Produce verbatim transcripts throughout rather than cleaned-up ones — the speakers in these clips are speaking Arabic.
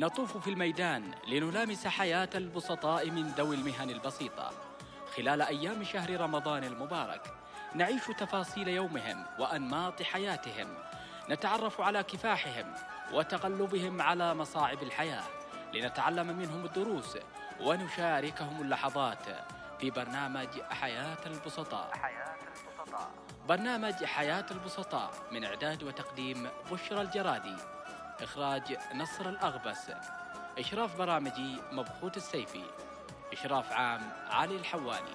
نطوف في الميدان لنلامس حياة البسطاء من ذوي المهن البسيطة. خلال أيام شهر رمضان المبارك نعيش تفاصيل يومهم وأنماط حياتهم، نتعرف على كفاحهم وتغلبهم على مصاعب الحياة، لنتعلم منهم الدروس ونشاركهم اللحظات في برنامج حياة البسطاء. برنامج حياة البسطاء من إعداد وتقديم بشرى الجرادي، إخراج نصر الأغبس، إشراف برامجي مبخوت السيفي، إشراف عام علي الحواني.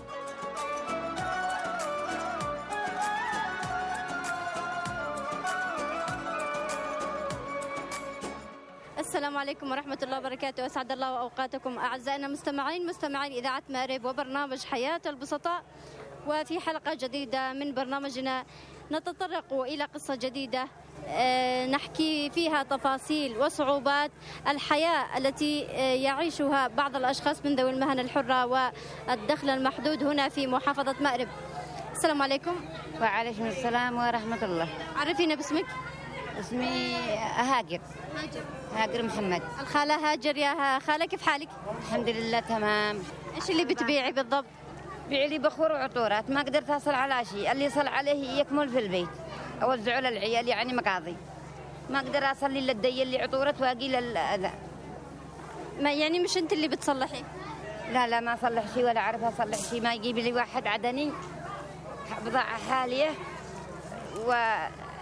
السلام عليكم ورحمة الله وبركاته، أسعد الله أوقاتكم أعزائنا مستمعين مستمعين إذاعة مأرب وبرنامج حياة البسطاء. وفي حلقة جديدة من برنامجنا نتطرق إلى قصة جديدة نحكي فيها تفاصيل وصعوبات الحياة التي يعيشها بعض الأشخاص من ذوي المهن الحرة والدخل المحدود هنا في محافظة مأرب. السلام عليكم. وعليكم السلام ورحمة الله. عرفينا باسمك. اسمي هاجر. هاجر. هاجر محمد. الخالة هاجر. يا خالة كيف حالك؟ الحمد لله تمام. ايش اللي بتبيعي بالضبط؟ بيع لي بخور وعطورات، ما قدرت أصل على شيء، اللي يصل عليه يكمل في البيت أوزعه للعيال يعني مقاضي، ما أقدر أصل لي للدي اللي عطورة واقي للأذى. ما يعني مش أنت اللي بتصلحي؟ لا لا ما أصلح شيء ولا أعرف أصلح شيء، ما يجيب لي واحد عدني بضاعة حالية و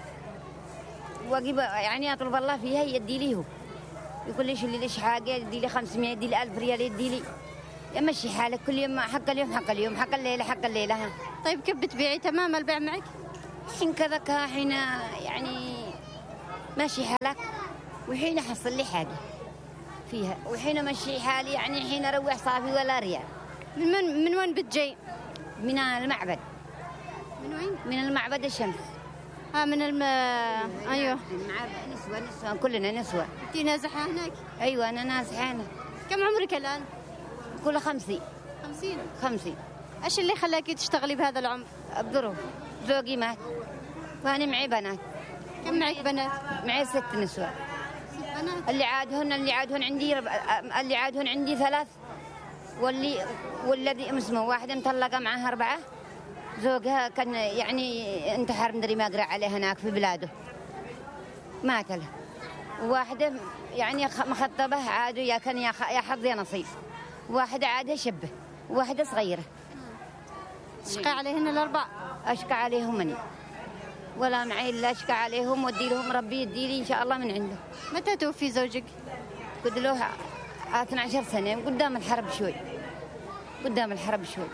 واجيب يعني أطلب الله فيها يدي لي هو، يقول لي شو لي ليش حاجة، يدي لي خمسمية يدي لي ألف ريال يدي لي، يمشي حالك كل يوم حق اليوم حق اليوم حق الليلة حق الليلة. ها طيب كيف بتبيعي؟ تمام البيع معك؟ حين كذا حين يعني ماشي حالك، وحين أحصل لي حاجة فيها، وحين ماشي حالي يعني حين أروح صافي ولا ريال. من من من وين بتجي؟ من المعبد. من وين؟ من المعبد الشمس. ها من الم أيوه. المعبد نسوة نسوة كلنا نسوة. أنت نازحة هناك؟ أيوة أنا نازحة هنا. كم عمرك الآن؟ كل خمسين. خمسين. خمسين. إيش اللي خلاكي تشتغلي بهذا العمر؟ الظروف، زوجي مات وأنا معي بنات. كم معك بنات؟ معي ست نسوة. ست بنات؟ اللي عادهن اللي عادهن عندي رب... اللي عادهن عندي ثلاث، واللي والذي اسمه واحدة مطلقة معها أربعة، زوجها كان يعني انتحر مدري ما قرأ عليه هناك في بلاده مات له، وواحدة يعني مخطبة عادوا يا كان يا حظ يا نصيب، واحدة عادها شبه، واحدة صغيرة. أشقى عليهن الأربع؟ أشقى عليهم مني ولا معي إلا أشقى عليهم، ودي لهم ربي يدي لي إن شاء الله من عنده. متى توفي زوجك؟ قد له اثنتي عشرة سنة، قدام الحرب شوي قدام الحرب شوي.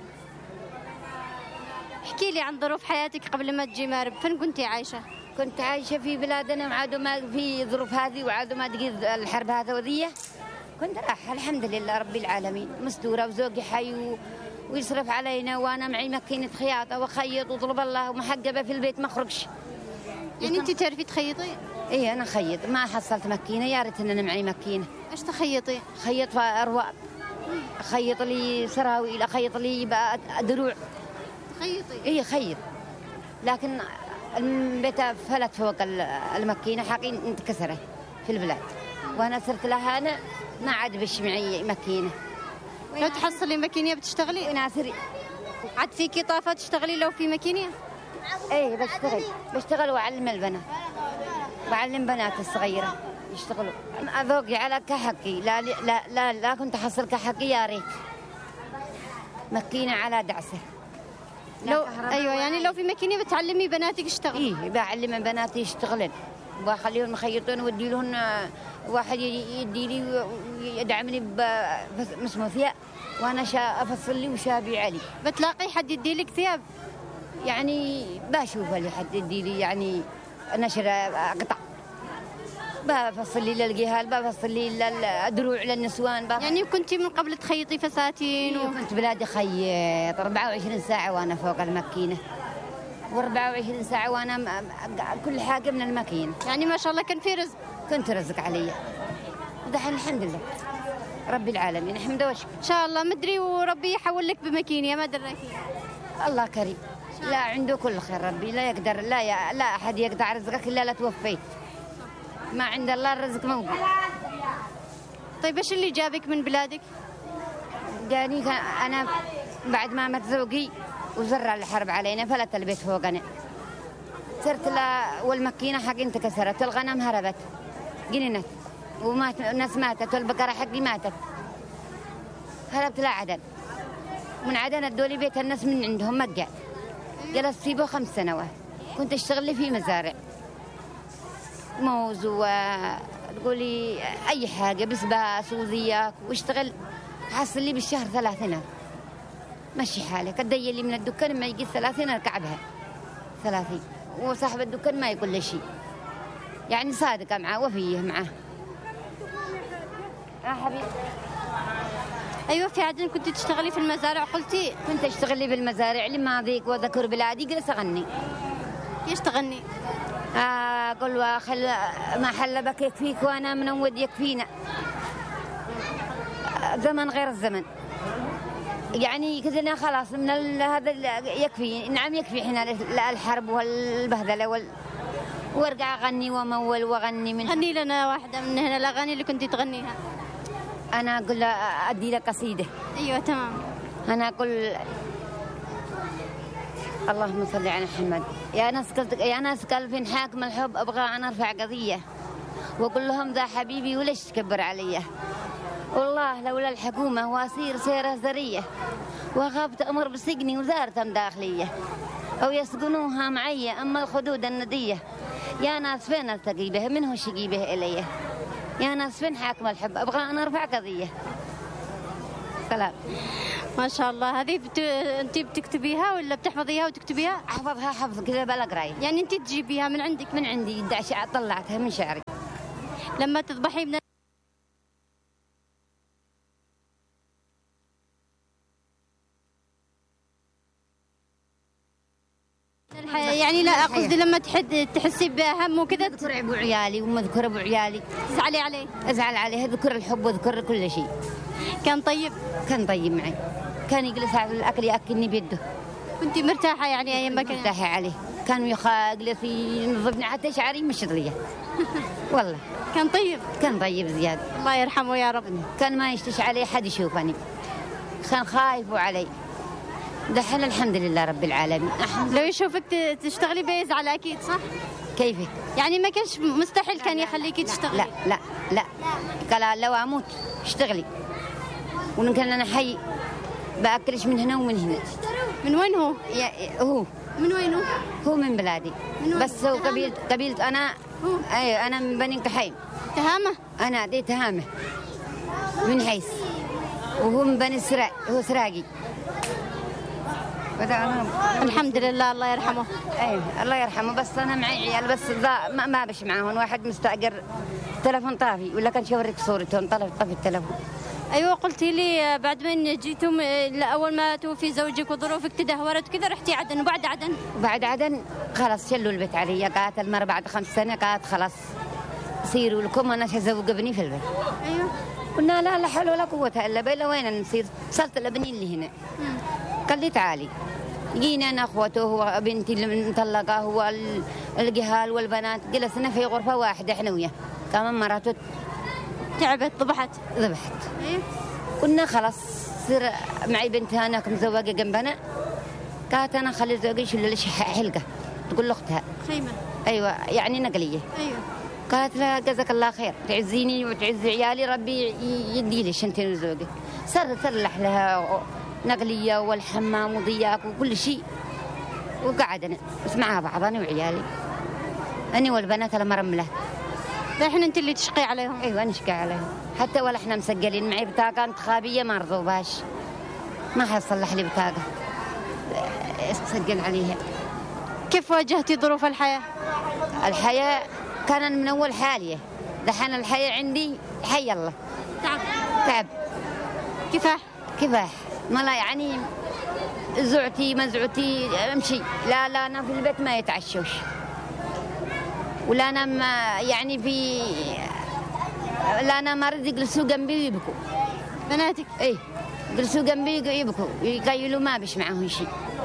احكي لي عن ظروف حياتك قبل ما تجي مأرب، فين كنتي عايشة؟ كنت عايشة في بلادنا وعادوا ما في ظروف هذه وعادوا ما تجي الحرب هذا وذية، كنت رايحة الحمد لله رب العالمين مستورة وزوجي حي و... ويصرف علينا، وانا معي ماكينة خياطة وخيط وطلب الله ومحجبة في البيت ما اخرجش. يعني انت تعرفي تخيطي؟ ايه انا خيط، ما حصلت ماكينة، يا ريت ان انا معي ماكينة. ايش تخيطي؟ خيط ارواب، خيط لي سراويل، خيط لي بقى دروع. تخيطي؟ ايه خيط، لكن البيت فلت فوق الماكينة حقي انتكسرت في البلاد، وانا صرت لها انا ما عاد بش معي ماكينة. لو تحصلي ماكينة بتشتغلي؟ ناصري عاد فيكي طافة تشتغلي لو في ماكينة؟ ايه بشتغل بشتغل واعلم البنات واعلم بنات الصغيرة يشتغلوا. اذوقي على كحكي، لا لا لا لا كنت احصل كحكي يا ريت ماكينة على دعسة. لو ايوه يعني لو في ماكينة بتعلمي بناتك يشتغلوا؟ ايه بعلم بناتي يشتغلن واخليهم يخيطون وادي لهم واحد يدي لي ويدعمني باسمه ثياب، وانا شا افصل لي وشابي علي. بتلاقي حد يدي لك ثياب؟ يعني بشوف لي حد يدي لي يعني نشر قطع، بفصل لي للجهال، بفصل لي للدروع للنسوان. يعني كنتي من قبل تخيطي فساتين؟ و... كنت بلادي خيط أربعة وعشرين ساعة وانا فوق الماكينة، وأربعة وعشرين ساعة وانا كل حاجة من الماكينة. يعني ما شاء الله كان في رزق؟ كنت رزق علي، دحين الحمد لله رب العالمين حمد وشكر. ان شاء الله مدري وربي يحول لك بماكينة ما دراكي. الله كريم، لا عنده كل خير ربي، لا يقدر لا ي... لا أحد يقطع رزقك إلا لا توفيت، ما عند الله الرزق موجود. طيب ايش اللي جابك من بلادك؟ جاني أنا بعد ما مات زوجي وزرع الحرب علينا فلت البيت فوقنا، صرت لا والمكينة حقي انتكسرت والغنم هربت جننت ومات الناس ماتت والبقرة حقي ماتت، هربت لعدن، من عدن ادولي بيت الناس من عندهم مقع، جلست فيه خمس سنوات، كنت اشتغل في مزارع موز وتقولي اي حاجه بسباس وزياك واشتغل، حصل لي بالشهر ثلاثين، مشي حالك الدي اللي من الدكان ما يجي ثلاثين اركعبها ثلاثين، وصاحب الدكان ما يقول له شيء، يعني صادقه معاه وفيه معاه. اه حبيبي. ايوه في عدن كنت تشتغلي في المزارع قلتي؟ كنت اشتغلي بالمزارع لماضيك وذكر بلادي جلس اغني. ايش تغني؟ اقول وخل ما حل بك يكفيك وانا منود يكفينا، زمن غير الزمن، يعني كذا خلاص من هذا يكفي، نعم يكفي حين الحرب والبهدله وال... وارجع اغني وامول واغني من. غني لنا واحده من هنا الاغاني اللي كنتي تغنيها. انا اقول ادي لك قصيده. ايوه تمام. انا اقول اللهم صل على محمد. يا ناس يا ناس قلبين حاكم الحب ابغى انا ارفع قضيه واقول لهم ذا حبيبي وليش تكبر عليه، والله لولا الحكومه واصير سيره ذريه وخافت امر بسجني وزارة داخليه او يسجنوها معي اما الخدود النديه. يا ناس فين التقي به منه شقي به اليه، يا ناس فين حاكم الحب ابغى انا ارفع قضيه. سلام. ما شاء الله. هذه بت... انت بتكتبيها ولا بتحفظيها وتكتبيها؟ احفظها حفظ كذا بلا قرايه. يعني انت تجيبيها من عندك؟ من عندي طلعتها من شعري. لما تذبحي من يعني لا قصدي لما تحد تحسي بهم وكذا اذكر ابو عيالي ومذكر ابو عيالي تزعلي عليه؟ ازعل عليه، اذكر الحب واذكر كل شيء. كان طيب؟ كان طيب معي، كان يجلس على الاكل ياكلني بيده. كنت مرتاحه يعني ايام ما كان مرتاحه عليه، كان يجلس ينظفني حتى شعري مش لي والله. كان طيب؟ كان طيب زياده. الله يرحمه يا رب. كان ما يشتش علي حد يشوفني، كان خايف علي. دحين الحمد لله رب العالمين. لو يشوفك تشتغلي بيزعل اكيد صح؟ كيفك؟ يعني ما كانش مستحيل كان يخليكي تشتغلي؟ لا لا لا, لا. قال لو اموت اشتغلي، وان كان انا حي باكلش من هنا ومن هنا. من وين هو؟ يا هو من وين هو؟ هو من بلادي. من بس هو قبيلة قبيلة انا ايوه انا من بني كحيم. تهامة؟ انا دي تهامة من حيث، وهو من بني سراء، هو سراقي. الحمد لله الله يرحمه. ايوه الله يرحمه. بس انا معي عيال بس ما, ما بش معاهم، واحد مستاجر تلفون طافي ولا كان شوريك صورته انطلب طفي التلفون. ايوه قلتي لي بعد ما جيتم اول ما توفي زوجك وظروفك تدهورت كذا رحتي عدن، وبعد عدن؟ بعد عدن خلاص شلوا البيت علي، قالت المرة بعد خمس سنة قالت خلاص سيروا لكم انا حزوج ابني في البيت. ايوه قلنا لا لا حول ولا قوة الا بالله، وين نصير؟ صرت لابني اللي هنا. قال لي تعالي. جينا انا اخوته وبنتي اللي مطلقه هو الجهال والبنات، جلسنا في غرفه واحده احنا وياه، كمان مراته تعبت ضبحت ذبحت. ايوه قلنا خلاص صير معي بنتها انا مزوجه جنبنا، قالت انا خلي زوجي يشيل لي حلقه، تقول لاختها خيمه. ايوه يعني نقليه. ايوه قالت لها جزاك الله خير، تعزيني وتعز عيالي ربي يدي لي شنتين زوجي. صار تصلح لها نقليه والحمام وضياك وكل شيء، وقعدنا بس معها بعض انا وعيالي، انا والبنات لما رمله. الحين انت اللي تشقي عليهم؟ ايوه نشقي عليهم، حتى ولا احنا مسجلين معي بطاقه انتخابيه ما رضوا باش، ما حيصلح لي بطاقه اسجل عليها. كيف واجهتي ظروف الحياه؟ الحياه كان من اول حاليه، دحين الحياه عندي حي الله. تعب تعب كفاح كفاح ما لا يعني زعتي مزعتي امشي، لا لا انا في البيت ما يتعشوش، ولا انا ما يعني في لا انا ما رد يجلسوا جنبي ويبكوا. بناتك؟ ايه جلسوا جنبي يبكوا يقيلوا ما بش معاهم شيء،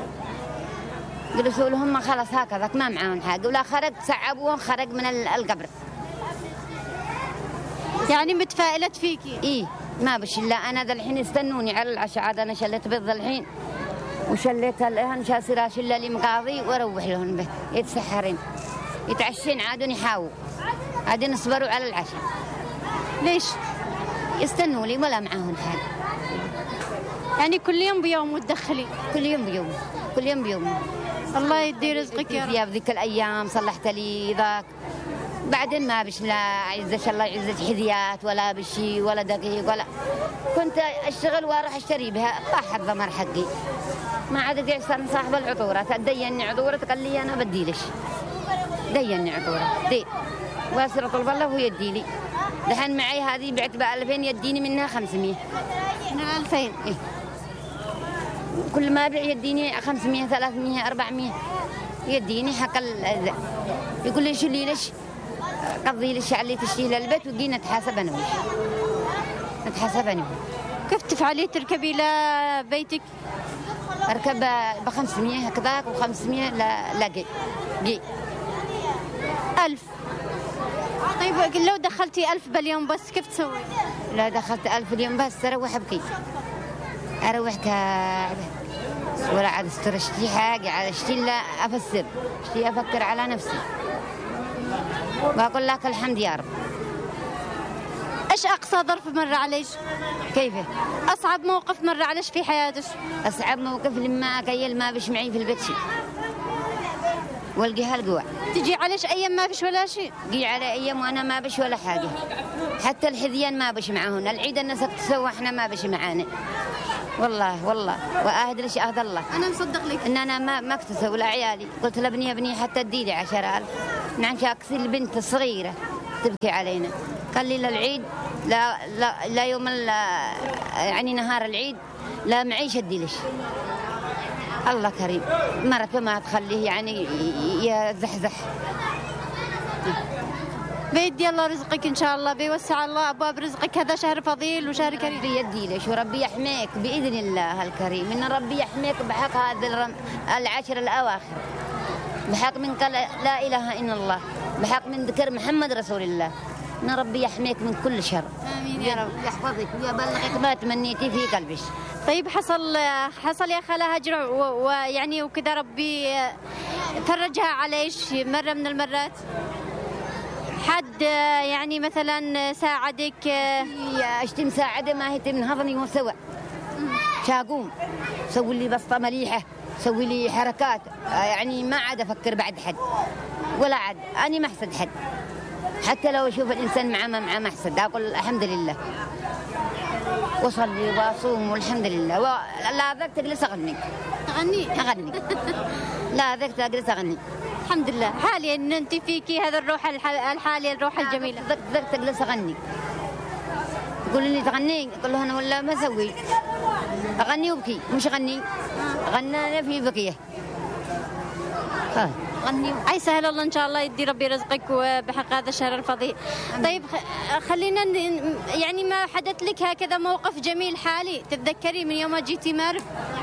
جلسوا لهم خلاص هكذا ما معاهم حاجه، ولا خرج سعبوهم خرج من القبر. يعني متفائلة فيكي؟ إيه ما بش إلا أنا ذا الحين استنوني على العشاء، عاد أنا شليت بيض الحين وشليت الإهن شاسرة شلة لي مقاضي وأروح لهم به يتسحرين يتعشين عادون يحاول عادين يصبروا على العشاء. ليش؟ يستنوا لي ولا معاهم حال. يعني كل يوم بيوم وتدخلي؟ كل يوم بيوم كل يوم بيوم. الله يدي رزقك يا رب. في ذيك الأيام صلحت لي ذاك، بعدين ما بش لا عزش الله عزت حذيات ولا بشي ولا دقيق ولا، كنت أشتغل وأروح أشتري بها طاح الضمر حقي. ما عاد قاعد صار صاحب العطورة تديني عطورة قال لي أنا بدي ليش ديني عطورة دي واسرة طلب الله هو يدي لي. دحين معي هذه بعت بألفين يديني منها خمسمية. من الألفين؟ إيه. كل ما أبيع يديني خمسمية ثلاثمية أربعمية يديني حق ال يقول لي شو لي ليش قضي ليش علي تشتري للبيت وجينا نتحاسب أنا وش نتحاسب أنا. كيف تفعلي تركبي لبيتك؟ أركب بخمسمية هكذاك وخمسمية لا لا جي جي ألف. طيب لو دخلتي ألف باليوم بس كيف تسوي؟ لا دخلت ألف اليوم بس أروح أبكي أروح كعبة ولا عاد استر اشتي حاجة على اشتي لا أفسر اشتي أفكر على نفسي وأقول لك الحمد يا رب. إيش أقصى ظرف مر عليش؟ كيفه؟ أصعب موقف مر عليش في حياتك؟ أصعب موقف لما أكيل ما بش معي في البيت شيء والقيها القوع. تجي عليش أيام ما فيش ولا شيء؟ جي على أيام وأنا ما بش ولا حاجة، حتى الحذيان ما بش معهن، العيد الناس تسوى إحنا ما بش معانا والله والله وأهد ليش أهد الله. أنا مصدق لك إن أنا ما ما اكتسب ولا عيالي، قلت لابني ابني حتى تديلي عشرة ألف نعم شاكسي البنت الصغيرة تبكي علينا. قال لي للعيد لا لا لا يوم يعني نهار العيد لا معيش اديلش. الله كريم مرته ما تخليه يعني يزحزح. بيدي الله رزقك إن شاء الله، بيوسع الله أبواب رزقك، هذا شهر فضيل وشهر كريم. بيدي ليش وربي يحميك بإذن الله الكريم، إن ربي يحميك بحق هذا العشر الأواخر، بحق من قال لا إله إلا الله، بحق من ذكر محمد رسول الله، إن ربي يحميك من كل شر. آمين يا رب. يحفظك ويبلغك ما تمنيتي في قلبك. طيب حصل حصل يا خالة هجر ويعني وكذا ربي فرجها عليش مرة من المرات؟ حد يعني مثلا ساعدك؟ اشتي مساعدة ما هي تنهضني وسوى شاقوم سوي لي بسطة مليحة سوي لي حركات، يعني ما عاد أفكر بعد حد ولا عاد أنا ما أحسد حد، حتى لو أشوف الإنسان معه ما معه ما أحسد، أقول الحمد لله وصلي وأصوم والحمد لله. لا ذاك تجلس أغني أغني أغني لا ذاك تجلس أغني الحمد لله. حاليا ان انت فيكي هذا الروح الحاليه الروح الجميله. ذاك تجلس اغني يقول لي تغني اقول له انا ولا ما اسوي اغني وبكي مش اغني غنى في بكيه ها غني. اي سهل الله ان شاء الله يدي ربي رزقك وبحق هذا الشهر الفضيل. طيب خلينا يعني ما حدث لك هكذا موقف جميل حالي تتذكري من يوم ما جيتي مارب؟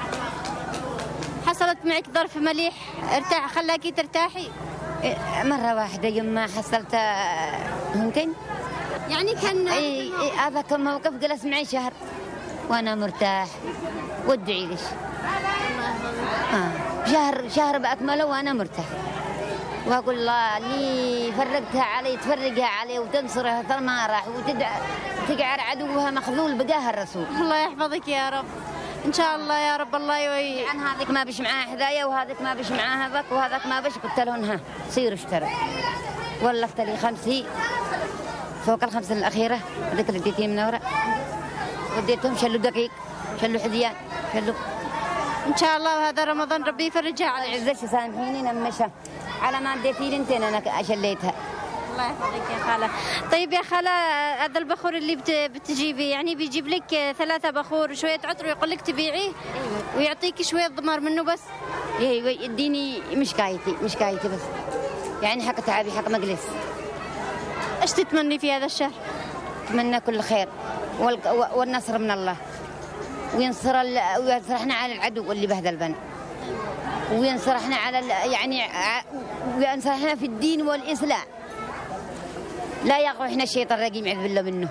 حصلت معك ظرف مليح ارتاح خلاكي ترتاحي؟ مرة واحدة يوم ما حصلت ممكن يعني كان اي هذا كان موقف جلس معي شهر وانا مرتاح وادعي ليش آه. شهر شهر بأكمله وانا مرتاح واقول الله لي فرقتها علي تفرقها علي وتنصرها ثم ما راح وتقعر عدوها مخذول بقاها الرسول. الله يحفظك يا رب ان شاء الله يا رب. الله يوي عن هذيك ما بش معاه حذايا وهذيك ما بش معاه هذاك وهذاك ما بش قلت لهم ها صيروا اشتروا ولفت لي خمسي فوق الخمسة الأخيرة ذيك اللي اديتني من ورا وديتهم شلوا دقيق شلوا حذيان شلوا ان شاء الله. وهذا رمضان ربي يفرجها على عزتي سامحيني نمشى على ما اديتي لي انتين انا شليتها. الله يحفظك يا خالة. طيب يا خالة هذا البخور اللي بتجيبي يعني بيجيب لك ثلاثة بخور وشوية عطر ويقول لك تبيعيه ويعطيك شوية ضمار منه بس؟ ايوه يديني مشكايتي مشكايتي بس يعني حق تعبي حق مجلس. ايش تتمني في هذا الشهر؟ اتمنى كل خير والنصر من الله وينصر وينصرحنا على العدو اللي بهذا البن وينصرحنا على يعني وينصرحنا في الدين والإسلام لا يقع إحنا الشيطان الرجيم عذب الله منه،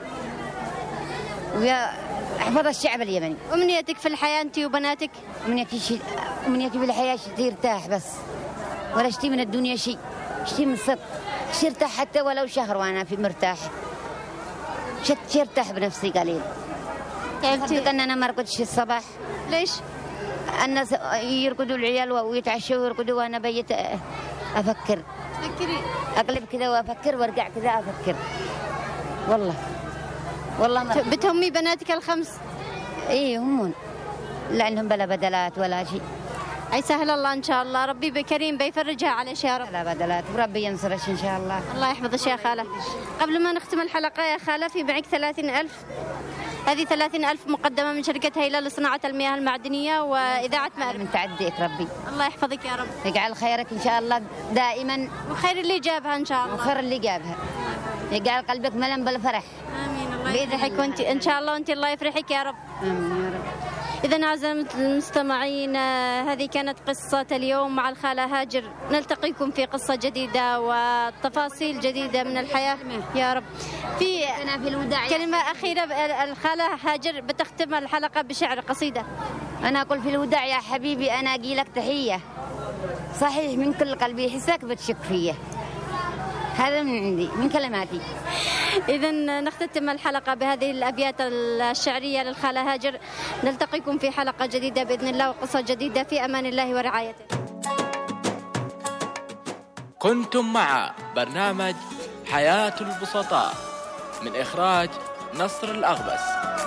ويحفظ الشعب اليمني. أمنيتك في الحياة أنت وبناتك؟ أمنيتي شيء أمنيتي في الحياة شيء ترتاح بس، ولا اشتي من الدنيا شيء، اشتي من الصدق، اشتي ارتاح حتى ولو شهر وأنا في مرتاحة، شت ارتاح بنفسي قليل. صدق أن أنا ما رقدش الصباح. ليش؟ الناس يرقدوا العيال ويتعشوا ويرقدوا وأنا بيت أفكر. فكري. أقلب كذا وأفكر وأرجع كذا أفكر. والله والله ما بتهمي بناتك الخمس؟ إيه همون، لا عندهم بلا بدلات ولا شيء. أي سهل الله إن شاء الله، ربي بكريم بيفرجها على يا رب. لا بدلات وربي ينصرش إن شاء الله. الله يحفظك يا خالة. قبل ما نختم الحلقة يا خالة، في معك ثلاثين ألف، هذه ثلاثين ألف مقدمة من شركة هيلة لصناعة المياه المعدنية وإذاعة مأرب. من تعديك ربي. الله يحفظك يا رب. يجعل خيرك إن شاء الله دائما، وخير اللي جابها إن شاء الله. وخير اللي جابها. يجعل قلبك ملم بالفرح. آمين. الله يفرحك وأنت إن شاء الله، وأنت الله يفرحك يا رب. آمين يا رب. إذا أعزائي المستمعين، هذه كانت قصة اليوم مع الخالة هاجر، نلتقيكم في قصة جديدة وتفاصيل جديدة من الحياة يا رب. في أنا في الوداع كلمة أخيرة، الخالة هاجر بتختم الحلقة بشعر قصيدة. أنا أقول في الوداع يا حبيبي أنا أجيلك تحية، صحيح من كل قلبي حسك بتشك فيه، هذا من عندي من كلماتي. إذا نختتم الحلقة بهذه الأبيات الشعرية للخالة هاجر، نلتقيكم في حلقة جديدة بإذن الله وقصة جديدة، في أمان الله ورعايته. كنتم مع برنامج حياة البسطاء من إخراج نصر الأغبس.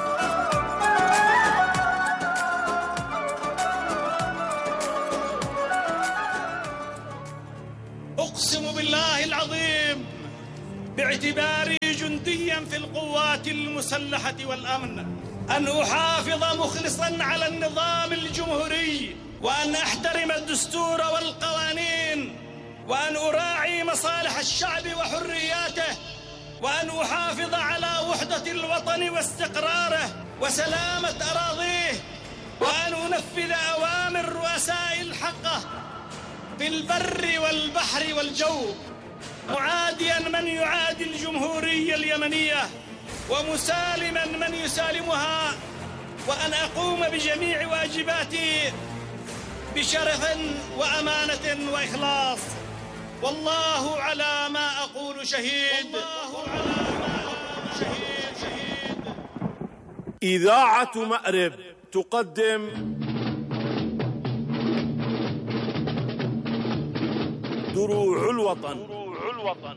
أقسم بالله العظيم باعتباري جنديا في القوات المسلحة والأمن أن أحافظ مخلصا على النظام الجمهوري، وأن أحترم الدستور والقوانين، وأن أراعي مصالح الشعب وحرياته، وأن أحافظ على وحدة الوطن واستقراره وسلامة أراضيه، وأن أنفذ أوامر رؤساء الحقة في البر والبحر والجو، معاديا من يعادي الجمهورية اليمنية ومسالما من يسالمها، وأن أقوم بجميع واجباتي بشرف وأمانة وإخلاص. والله على ما أقول شهيد. والله على ما أقول شهيد. شهيد. إذاعة مأرب تقدم دروع الوطن.